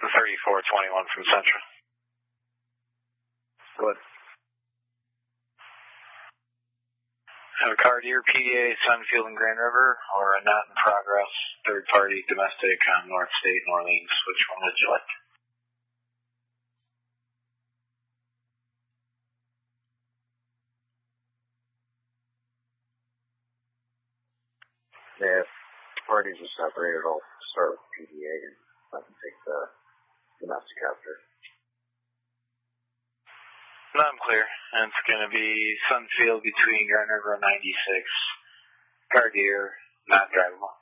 The 3421 from Central. Good. Have a Cartier, PDA, Sunfield, and Grand River, or a not in progress, third party, domestic on North State, New Orleans. Which one would you like? Yeah, if parties are separated, I'll start with PDA and I can take the domestic after. No, I'm clear. And it's going to be Sunfield between Grand River and 96. Cartier, not drivable.